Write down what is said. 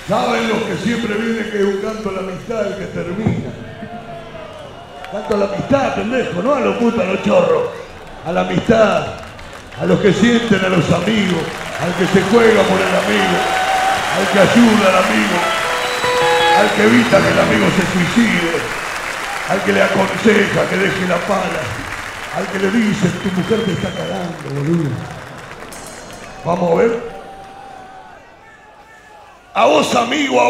Saben los que siempre vienen que es un canto a la amistad el que termina. Canto a la amistad, pendejo, no a los putos, a los chorros. A la amistad, a los que sienten a los amigos, al que se juega por el amigo, al que ayuda al amigo, al que evita que el amigo se suicide, al que le aconseja que deje la pala, al que le dice, tu mujer te está cagando, boludo. Vamos a ver. A vos, amigo,